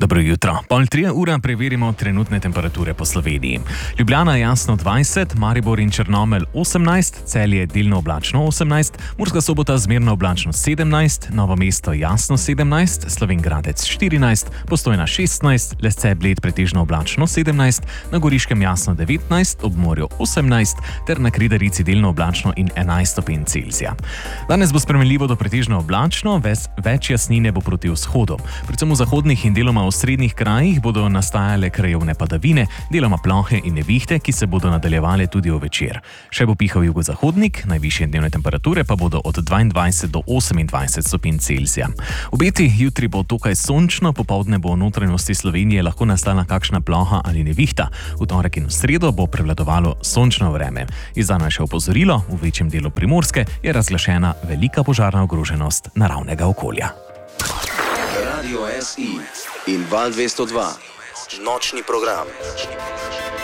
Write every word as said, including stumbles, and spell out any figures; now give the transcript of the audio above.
Dobro jutro. Pol trije ura preverimo trenutne temperature po Sloveniji. Ljubljana jasno dvajset, Maribor in Črnomelj osemnajst, Celje delno oblačno osemnajst, Murska Sobota zmerno oblačno sedemnajst, Novo mesto jasno sedemnajst, Slovenj Gradec štirinajst, Postojna šestnajst, Lesce Bled pretežno oblačno sedemnajst, na Goriškem jasno devetnajst, ob morju osemnajst ter na Kredarici delno oblačno in enajst stopinj Celzija. Danes bo spremenljivo do pretežno oblačno, ves, več jasnine bo proti vzhodu. Predvsem v zahodnih in deloma v srednjih krajih bodo nastajale krajevne padavine, deloma plohe in nevihte, ki se bodo nadaljevale tudi v večer. Še bo pihal jugozahodnik, najvišje dnevne temperature pa bodo od dvaindvajset do osemindvajset stopinj Celzija. Obeti jutri bo dokaj sončno, popoldne bo v notranjosti Slovenije lahko nastala kakšna ploha ali nevihta. V torek in v sredo bo prevladovalo sončno vreme. Izdano je še opozorilo, v večjem delu Primorske je razglašena velika požarna ogroženost naravnega okolja. Radio S I in Val dvesto dva. Nočni program.